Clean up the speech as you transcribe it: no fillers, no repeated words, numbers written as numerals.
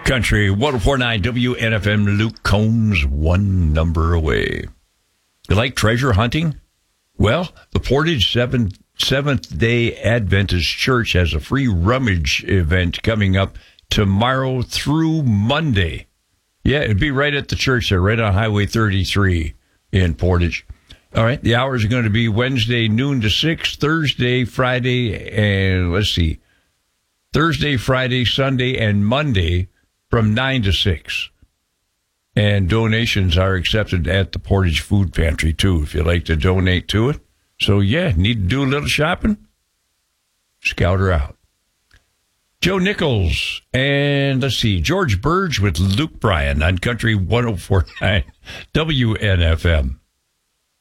Country 104.9 WNFM. Luke Combs, one number away. You like treasure hunting? Well, the Portage Seventh-day Adventist Church has a free rummage event coming up tomorrow through Monday. Yeah, it'd be right at the church there, right on Highway 33 in Portage. All right, the hours are going to be Wednesday noon to 6, Thursday, Friday, and Thursday, Friday, Sunday, and Monday from 9 to 6. And donations are accepted at the Portage Food Pantry, too, if you'd like to donate to it. So, yeah, need to do a little shopping? Scout her out. Joe Nichols and, George Burge with Luke Bryan on Country 104.9 WNFM.